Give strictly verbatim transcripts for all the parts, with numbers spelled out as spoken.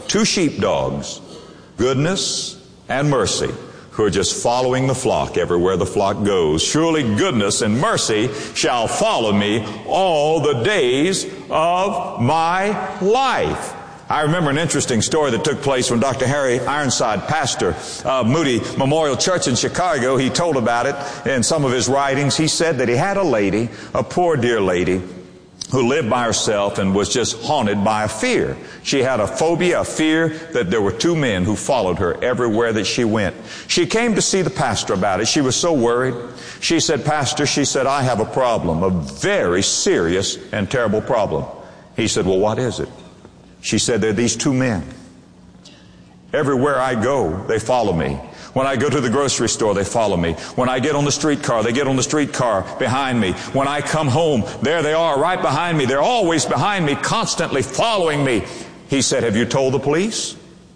two sheepdogs, goodness and mercy, who are just following the flock everywhere the flock goes. Surely goodness and mercy shall follow me all the days of my life. I remember an interesting story that took place when Doctor Harry Ironside, pastor of Moody Memorial Church in Chicago, he told about it in some of his writings. He said that he had a lady, a poor dear lady, who lived by herself and was just haunted by a fear. She had a phobia, a fear that there were two men who followed her everywhere that she went. She came to see the pastor about it. She was so worried. She said, Pastor, she said, I have a problem, a very serious and terrible problem. He said, well, what is it? She said, there are these two men. Everywhere I go, they follow me. When I go to the grocery store, they follow me. When I get on the streetcar, they get on the streetcar behind me. When I come home, there they are right behind me. They're always behind me, constantly following me. He said, have you told the police?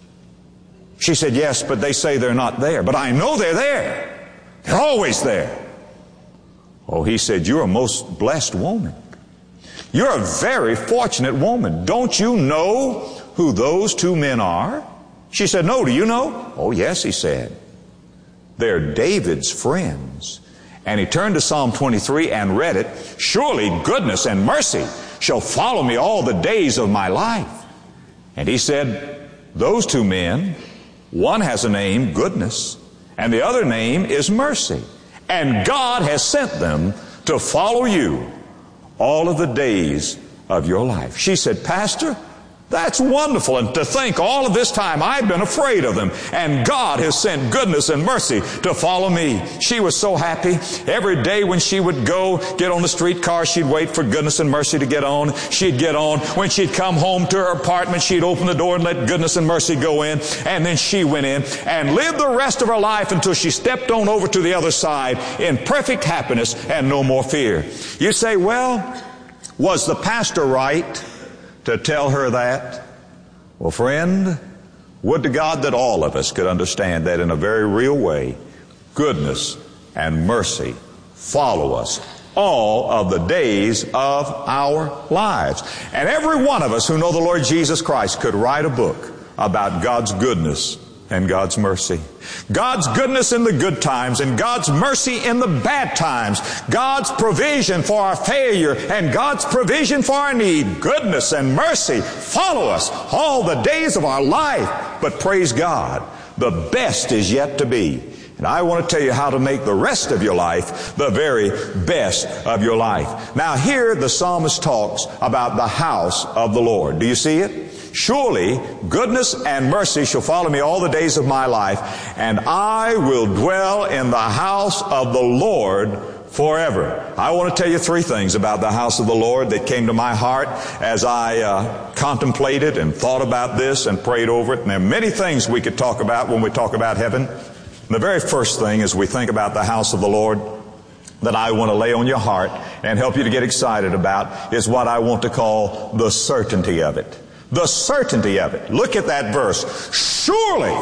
She said, yes, but they say they're not there. But I know they're there. They're always there. Oh, he said, you're a most blessed woman. You're a very fortunate woman. Don't you know who those two men are? She said, no, do you know? Oh, yes, he said. They're David's friends. And he turned to Psalm twenty-three and read it. Surely goodness and mercy shall follow me all the days of my life. And he said, those two men, one has a name, goodness, and the other name is mercy. And God has sent them to follow you all of the days of your life. She said, Pastor, that's wonderful. And to think all of this time I've been afraid of them, and God has sent goodness and mercy to follow me. She was so happy. Every day when she would go get on the streetcar, she'd wait for goodness and mercy to get on. She'd get on. When she'd come home to her apartment, she'd open the door and let goodness and mercy go in. And then she went in and lived the rest of her life until she stepped on over to the other side in perfect happiness and no more fear. You say, well, was the pastor right to tell her that? Well, friend, would to God that all of us could understand that in a very real way. Goodness and mercy follow us all of the days of our lives. And every one of us who know the Lord Jesus Christ could write a book about God's goodness and God's mercy. God's goodness in the good times and God's mercy in the bad times. God's provision for our failure and God's provision for our need. Goodness and mercy follow us all the days of our life. But praise God, the best is yet to be. And I want to tell you how to make the rest of your life the very best of your life. Now here the psalmist talks about the house of the Lord. Do you see it? Surely goodness and mercy shall follow me all the days of my life, and I will dwell in the house of the Lord forever. I want to tell you three things about the house of the Lord that came to my heart as I uh, contemplated and thought about this and prayed over it. And there are many things we could talk about when we talk about heaven. And the very first thing as we think about the house of the Lord that I want to lay on your heart and help you to get excited about is what I want to call the certainty of it. The certainty of it. Look at that verse. Surely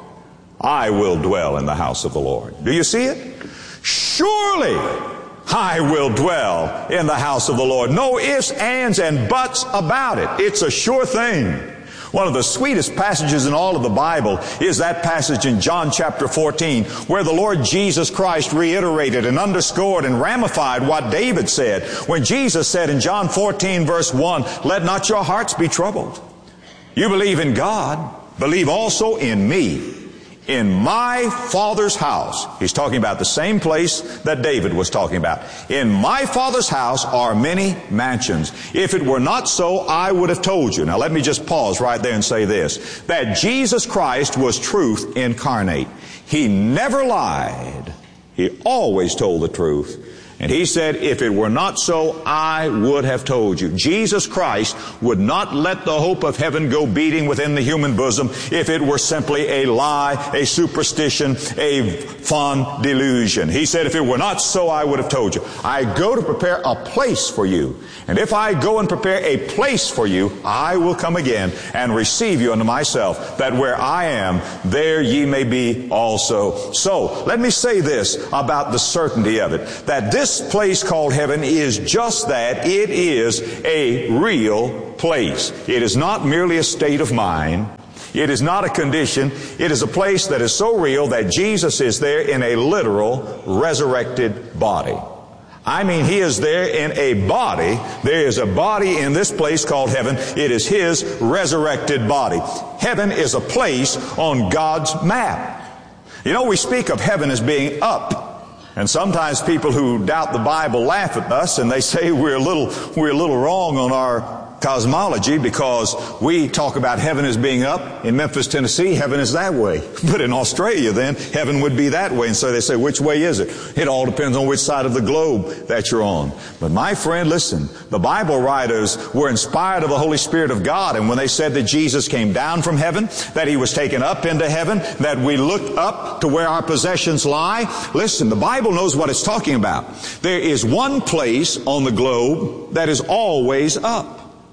I will dwell in the house of the Lord. Do you see it? Surely I will dwell in the house of the Lord. No ifs, ands, and buts about it. It's a sure thing. One of the sweetest passages in all of the Bible is that passage in John chapter fourteen where the Lord Jesus Christ reiterated and underscored and ramified what David said when Jesus said in John fourteen verse one, let not your hearts be troubled. You believe in God, believe also in me. In my Father's house, he's talking about the same place that David was talking about. In my Father's house are many mansions. If it were not so, I would have told you. Now let me just pause right there and say this, that Jesus Christ was truth incarnate. He never lied. He always told the truth. And he said, if it were not so, I would have told you. Jesus Christ would not let the hope of heaven go beating within the human bosom if it were simply a lie, a superstition, a fond delusion. He said, if it were not so, I would have told you. I go to prepare a place for you. And if I go and prepare a place for you, I will come again and receive you unto myself, that where I am, there ye may be also. So, let me say this about the certainty of it, that this this place called heaven is just that. It is a real place. It is not merely a state of mind. It is not a condition. It is a place that is so real that Jesus is there in a literal resurrected body. I mean, He is there in a body. There is a body in this place called heaven. It is His resurrected body. Heaven is a place on God's map. You know, we speak of heaven as being up. And sometimes people who doubt the Bible laugh at us and they say we're a little, we're a little wrong on our cosmology, because we talk about heaven as being up. In Memphis, Tennessee, heaven is that way. But in Australia, then, heaven would be that way. And so they say, which way is it? It all depends on which side of the globe that you're on. But my friend, listen, the Bible writers were inspired of the Holy Spirit of God. And when they said that Jesus came down from heaven, that He was taken up into heaven, that we look up to where our possessions lie, listen, the Bible knows what it's talking about. There is one place on the globe that is always up.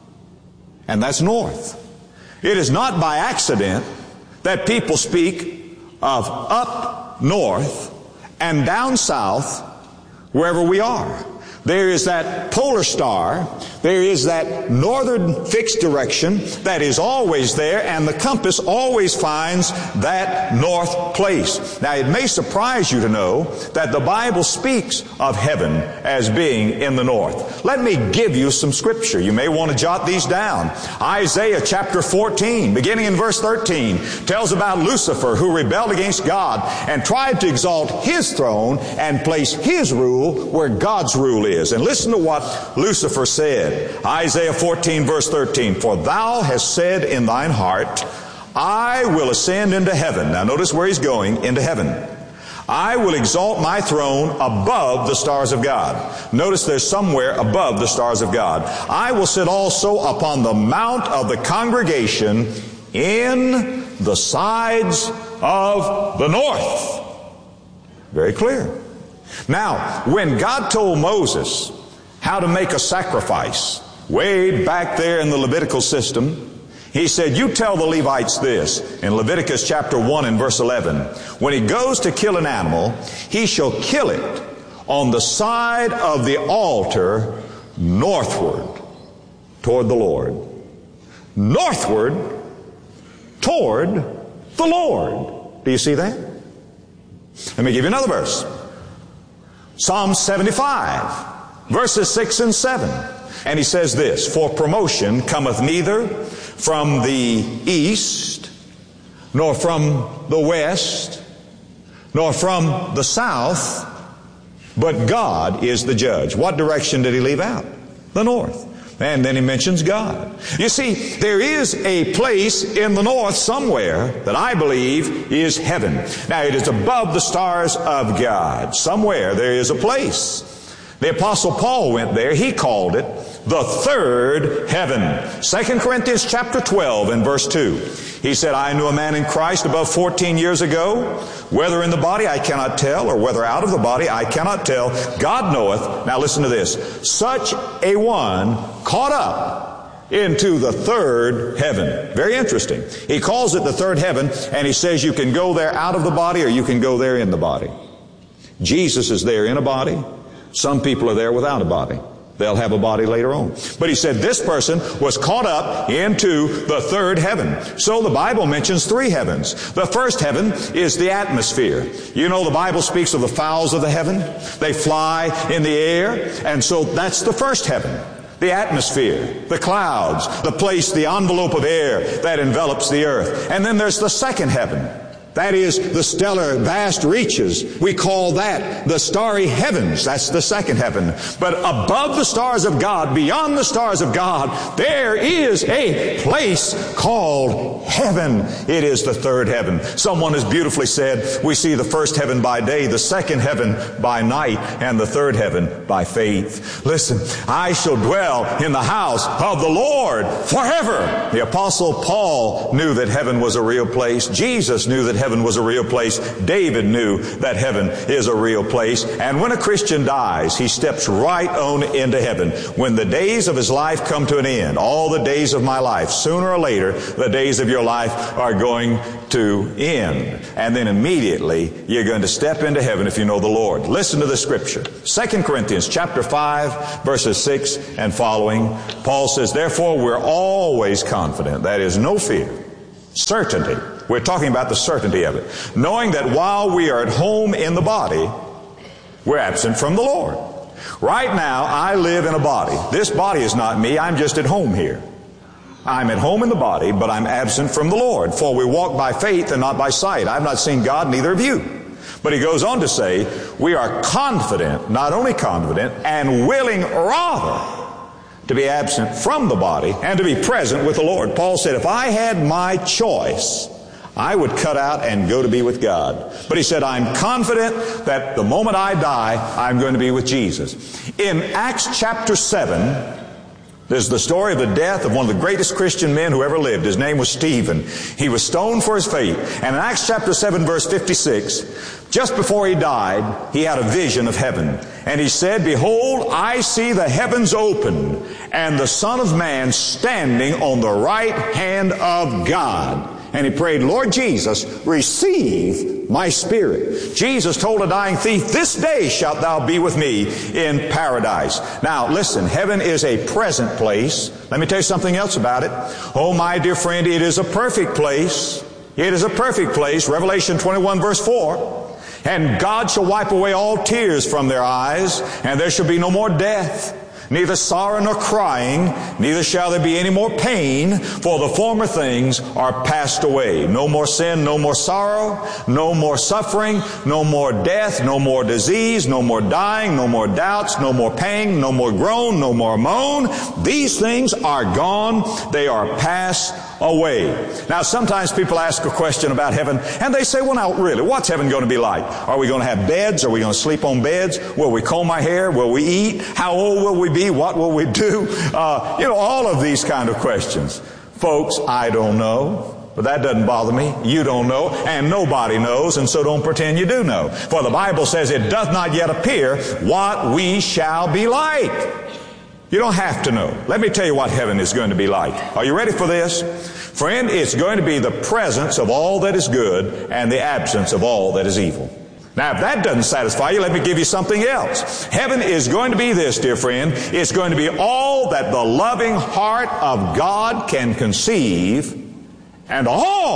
And that's north. It is not by accident that people speak of up north and down south wherever we are. There is that polar star. There is that northern fixed direction that is always there, and the compass always finds that north place. Now, it may surprise you to know that the Bible speaks of heaven as being in the north. Let me give you some scripture. You may want to jot these down. Isaiah chapter fourteen, beginning in verse thirteen, tells about Lucifer, who rebelled against God and tried to exalt his throne and place his rule where God's rule is. And listen to what Lucifer said. Isaiah fourteen verse thirteen, for thou hast said in thine heart, I will ascend into heaven. Now notice where he's going, into heaven. I will exalt my throne above the stars of God. Notice there's somewhere above the stars of God. I will sit also upon the mount of the congregation in the sides of the north. Very clear. Now, when God told Moses how to make a sacrifice, way back there in the Levitical system, He said, you tell the Levites this, in Leviticus chapter one and verse eleven, when he goes to kill an animal, he shall kill it on the side of the altar northward toward the Lord. Northward toward the Lord. Do you see that? Let me give you another verse. Psalm seventy-five, verses six and seven. And he says this, for promotion cometh neither from the east, nor from the west, nor from the south, but God is the judge. What direction did he leave out? The north. And then he mentions God. You see, there is a place in the north somewhere that I believe is heaven. Now, it is above the stars of God. Somewhere there is a place. The Apostle Paul went there. He called it the third heaven. Second Corinthians chapter twelve and verse two. He said, I knew a man in Christ above fourteen years ago, whether in the body I cannot tell, or whether out of the body I cannot tell. God knoweth. Now listen to this. Such a one caught up into the third heaven. Very interesting. He calls it the third heaven, and he says you can go there out of the body or you can go there in the body. Jesus is there in a body. Some people are there without a body. They'll have a body later on. But he said this person was caught up into the third heaven. So the Bible mentions three heavens. The first heaven is the atmosphere. You know, the Bible speaks of the fowls of the heaven. They fly in the air. And so that's the first heaven. The atmosphere, the clouds, the place, the envelope of air that envelops the earth. And then there's the second heaven. That is the stellar vast reaches. We call that the starry heavens. That's the second heaven. But above the stars of God, beyond the stars of God, there is a place called heaven. It is the third heaven. Someone has beautifully said, we see the first heaven by day, the second heaven by night, and the third heaven by faith. Listen, I shall dwell in the house of the Lord forever. The Apostle Paul knew that heaven was a real place. Jesus knew that heaven heaven was a real place. David knew that heaven is a real place. And when a Christian dies, he steps right on into heaven. When the days of his life come to an end, all the days of my life, sooner or later, the days of your life are going to end. And then immediately, you're going to step into heaven if you know the Lord. Listen to the scripture. Second Corinthians chapter five, verses six and following. Paul says, therefore, we're always confident. That is, no fear. Certainty. We're talking about the certainty of it. Knowing that while we are at home in the body, we're absent from the Lord. Right now, I live in a body. This body is not me. I'm just at home here. I'm at home in the body, but I'm absent from the Lord. For we walk by faith and not by sight. I've not seen God, neither have you. But he goes on to say, we are confident, not only confident, and willing rather to be absent from the body and to be present with the Lord. Paul said, if I had my choice, I would cut out and go to be with God. But he said, I'm confident that the moment I die, I'm going to be with Jesus. In Acts chapter seven, there's the story of the death of one of the greatest Christian men who ever lived. His name was Stephen. He was stoned for his faith. And in Acts chapter seven, verse fifty-six, just before he died, he had a vision of heaven. And he said, behold, I see the heavens open, and the Son of Man standing on the right hand of God. And he prayed, Lord Jesus, receive my spirit. Jesus told a dying thief, this day shalt thou be with me in paradise. Now listen, heaven is a present place. Let me tell you something else about it. Oh my dear friend, it is a perfect place. It is a perfect place. Revelation twenty-one verse four. And God shall wipe away all tears from their eyes, and there shall be no more death, neither sorrow nor crying, neither shall there be any more pain, for the former things are passed away. No more sin, no more sorrow, no more suffering, no more death, no more disease, no more dying, no more doubts, no more pain, no more groan, no more moan. These things are gone. They are passed away. Now, sometimes people ask a question about heaven, and they say, well, now, really, what's heaven going to be like? Are we going to have beds? Are we going to sleep on beds? Will we comb our hair? Will we eat? How old will we be? What will we do? Uh, you know, all of these kind of questions. Folks, I don't know. But that doesn't bother me. You don't know, and nobody knows, and so don't pretend you do know. For the Bible says it doth not yet appear what we shall be like. You don't have to know. Let me tell you what heaven is going to be like. Are you ready for this? Friend, it's going to be the presence of all that is good and the absence of all that is evil. Now, if that doesn't satisfy you, let me give you something else. Heaven is going to be this, dear friend. It's going to be all that the loving heart of God can conceive, and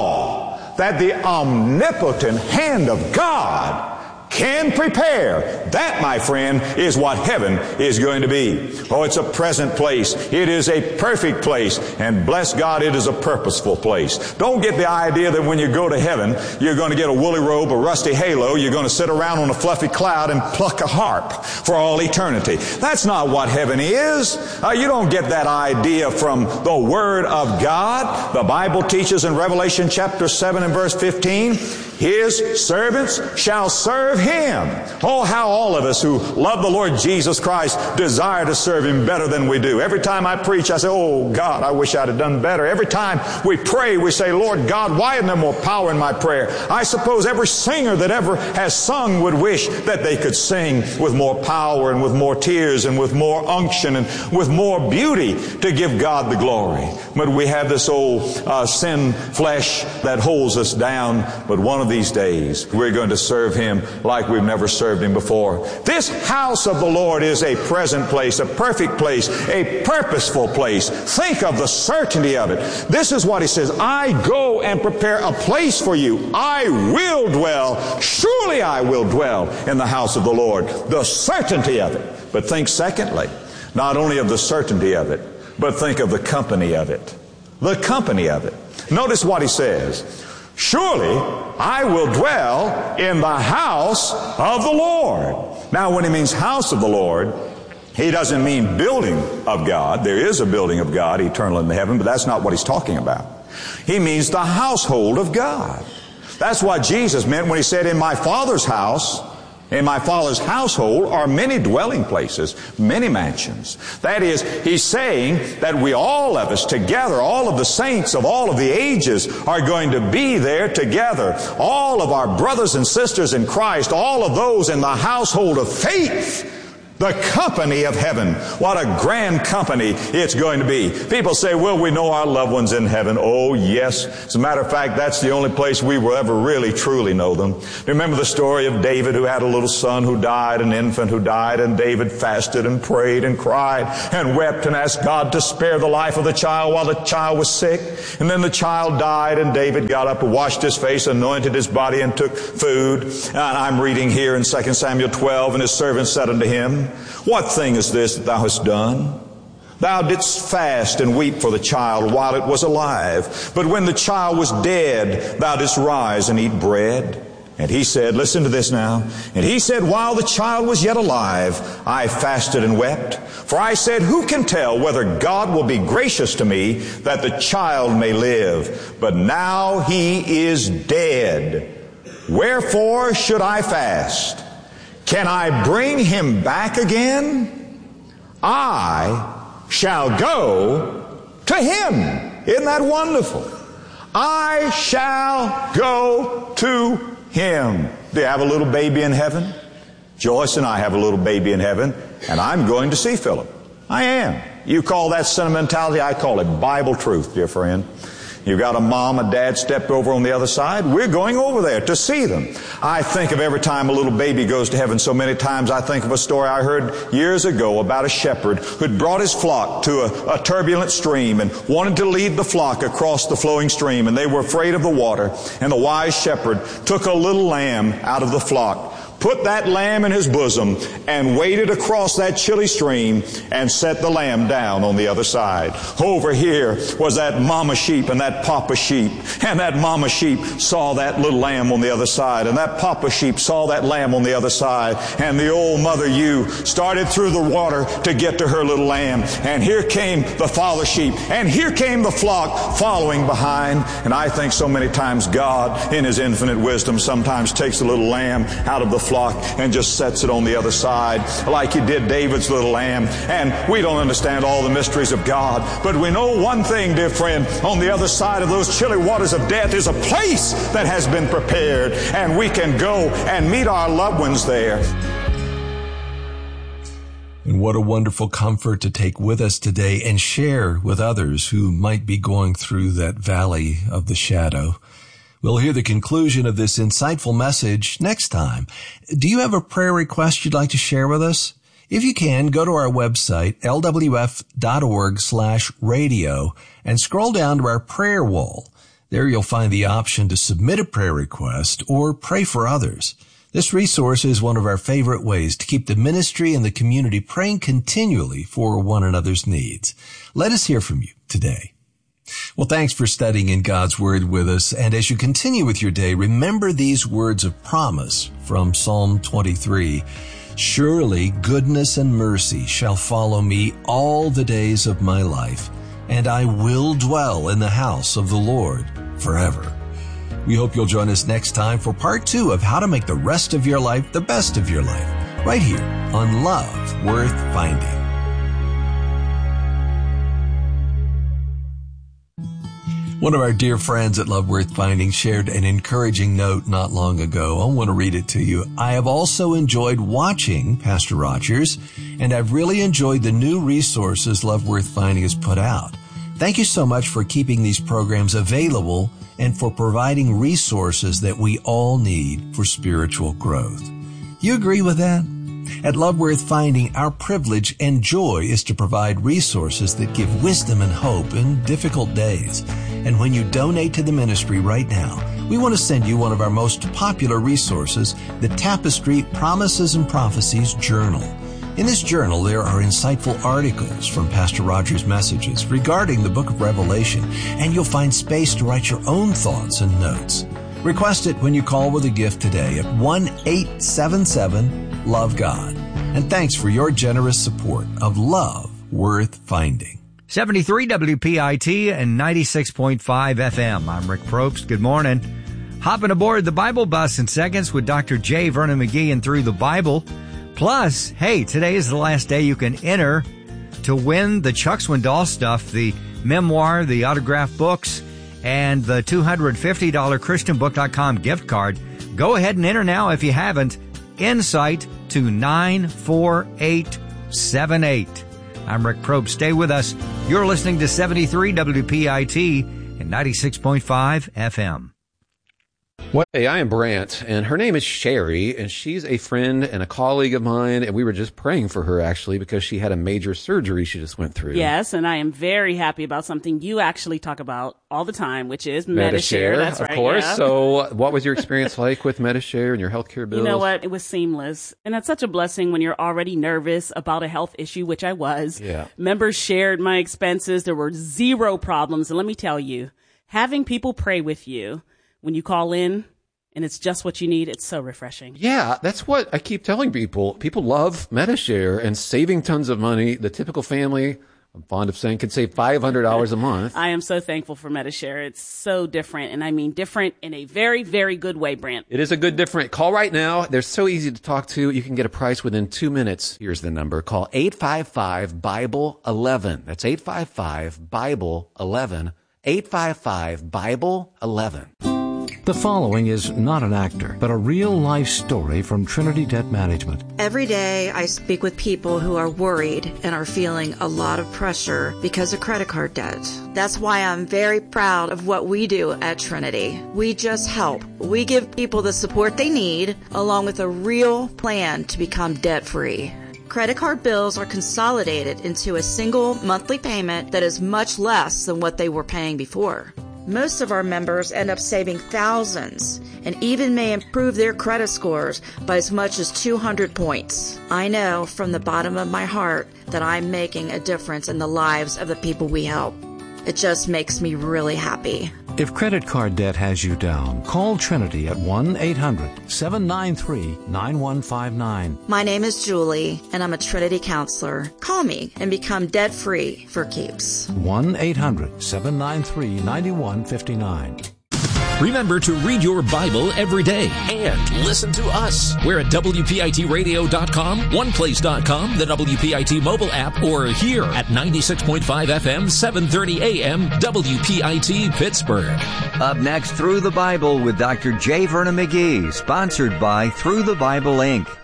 all that the omnipotent hand of God can prepare. That, my friend, is what heaven is going to be. Oh, it's a present place. It is a perfect place. And bless God, it is a purposeful place. Don't get the idea that when you go to heaven, you're going to get a woolly robe, a rusty halo, you're going to sit around on a fluffy cloud and pluck a harp for all eternity. That's not what heaven is. Uh, you don't get that idea from the Word of God. The Bible teaches in Revelation chapter seven and verse fifteen, His servants shall serve Him. Oh, how all of us who love the Lord Jesus Christ desire to serve Him better than we do. Every time I preach, I say, oh God, I wish I'd have done better. Every time we pray, we say, Lord God, why isn't there more power in my prayer? I suppose every singer that ever has sung would wish that they could sing with more power and with more tears and with more unction and with more beauty to give God the glory. But we have this old uh, sin flesh that holds us down. But one of these days, we're going to serve Him like we've never served Him before. This house of the Lord is a present place, a perfect place, a purposeful place. Think of the certainty of it. This is what He says, I go and prepare a place for you. I will dwell, surely I will dwell in the house of the Lord. The certainty of it. But think secondly, not only of the certainty of it, but think of the company of it. The company of it. Notice what He says. Surely I will dwell in the house of the Lord. Now, when He means house of the Lord, He doesn't mean building of God. There is a building of God eternal in heaven, but that's not what He's talking about. He means the household of God. That's what Jesus meant when He said, in my Father's house In my Father's household are many dwelling places, many mansions. That is, he's saying that we, all of us together, all of the saints of all of the ages are going to be there together. All of our brothers and sisters in Christ, all of those in the household of faith. The company of heaven. What a grand company it's going to be. People say, well, we know our loved ones in heaven. Oh, yes. As a matter of fact, that's the only place we will ever really, truly know them. Remember the story of David, who had a little son who died, an infant who died, and David fasted and prayed and cried and wept and asked God to spare the life of the child while the child was sick. And then the child died, and David got up and washed his face, anointed his body, and took food. And I'm reading here in Second Samuel twelve, and his servant said unto him, what thing is this that thou hast done? Thou didst fast and weep for the child while it was alive. But when the child was dead, thou didst rise and eat bread. And he said, listen to this now. And he said, while the child was yet alive, I fasted and wept. For I said, who can tell whether God will be gracious to me that the child may live? But now he is dead. Wherefore should I fast? Can I bring him back again? I shall go to him. Isn't that wonderful? I shall go to him. Do you have a little baby in heaven? Joyce and I have a little baby in heaven, and I'm going to see Philip. I am. You call that sentimentality, I call it Bible truth, dear friend. You've got a mom, a dad stepped over on the other side. We're going over there to see them. I think of every time a little baby goes to heaven, so many times I think of a story I heard years ago about a shepherd who'd brought his flock to a, a turbulent stream and wanted to lead the flock across the flowing stream, and they were afraid of the water. And the wise shepherd took a little lamb out of the flock, put that lamb in his bosom, and waded across that chilly stream and set the lamb down on the other side. Over here was that mama sheep and that papa sheep. And that mama sheep saw that little lamb on the other side. And that papa sheep saw that lamb on the other side. And the old mother ewe started through the water to get to her little lamb. And here came the father sheep. And here came the flock following behind. And I think so many times God, in His infinite wisdom, sometimes takes a little lamb out of the flock and just sets it on the other side, like He did David's little lamb. And we don't understand all the mysteries of God, but we know one thing, dear friend: on the other side of those chilly waters of death is a place that has been prepared, and we can go and meet our loved ones there. And what a wonderful comfort to take with us today and share with others who might be going through that valley of the shadow. We'll hear the conclusion of this insightful message next time. Do you have a prayer request you'd like to share with us? If you can, go to our website, L W F dot org slash radio, and scroll down to our prayer wall. There you'll find the option to submit a prayer request or pray for others. This resource is one of our favorite ways to keep the ministry and the community praying continually for one another's needs. Let us hear from you today. Well, thanks for studying in God's Word with us. And as you continue with your day, remember these words of promise from Psalm twenty-three. Surely goodness and mercy shall follow me all the days of my life, and I will dwell in the house of the Lord forever. We hope you'll join us next time for part two of how to make the rest of your life the best of your life, right here on Love Worth Finding. One of our dear friends at Love Worth Finding shared an encouraging note not long ago. I want to read it to you. I have also enjoyed watching Pastor Rogers, and I've really enjoyed the new resources Love Worth Finding has put out. Thank you so much for keeping these programs available and for providing resources that we all need for spiritual growth. You agree with that? At Love Worth Finding, our privilege and joy is to provide resources that give wisdom and hope in difficult days. And when you donate to the ministry right now, we want to send you one of our most popular resources, the Tapestry Promises and Prophecies Journal. In this journal, there are insightful articles from Pastor Rogers' messages regarding the book of Revelation, and you'll find space to write your own thoughts and notes. Request it when you call with a gift today at one eight seven seven love God. And thanks for your generous support of Love Worth Finding. seventy-three W P I T and ninety-six point five F M. I'm Rick Probst. Good morning. hopping aboard the Bible bus in seconds with Doctor J. Vernon McGee and Through the Bible. Plus, hey, today is the last day you can enter to win the Chuck Swindoll stuff, the memoir, the autographed books, and the two hundred fifty dollars Christian Book dot com gift card. Go ahead and enter now if you haven't. Insight to nine four eight seven eight. I'm Rick Probst. Stay with us. You're listening to seventy-three W P I T and ninety-six point five F M. What? Hey, I am Brant, and her name is Sherry, and she's a friend and a colleague of mine, and we were just praying for her, actually, because she had a major surgery she just went through. Yes, and I am very happy about something you actually talk about all the time, which is Medi-Share. That's of right, course. yeah. So what was your experience like with Medi-Share and your healthcare bills? You know what? It was seamless. And that's such a blessing when you're already nervous about a health issue, which I was. Yeah. Members shared my expenses. There were zero problems. And let me tell you, having people pray with you when you call in, and it's just what you need, it's so refreshing. Yeah, that's what I keep telling people. People love Medi-Share and saving tons of money. The typical family, I'm fond of saying, could save five hundred dollars a month. I am so thankful for Medi-Share. It's so different, and I mean different in a very, very good way, Brant. It is a good different. Call right now. They're so easy to talk to. You can get a price within two minutes. Here's the number. Call eight five five, Bible eleven. That's eight five five, Bible eleven. eight five five, Bible eleven. The following is not an actor, but a real-life story from Trinity Debt Management. Every day I speak with people who are worried and are feeling a lot of pressure because of credit card debt. That's why I'm very proud of what we do at Trinity. We just help. We give people the support they need, along with a real plan to become debt-free. Credit card bills are consolidated into a single monthly payment that is much less than what they were paying before. Most of our members end up saving thousands and even may improve their credit scores by as much as two hundred points. I know from the bottom of my heart that I'm making a difference in the lives of the people we help. It just makes me really happy. If credit card debt has you down, call Trinity at one eight hundred, seven nine three, nine one five nine. My name is Julie, and I'm a Trinity counselor. Call me and become debt-free for keeps. one eight hundred, seven nine three, nine one five nine. Remember to read your Bible every day and listen to us. We're at W P I T radio dot com, one place dot com, the W P I T mobile app, or here at ninety-six point five F M, seven thirty A M, W P I T Pittsburgh. Up next, Through the Bible with Doctor J. Vernon McGee, sponsored by Through the Bible, Incorporated.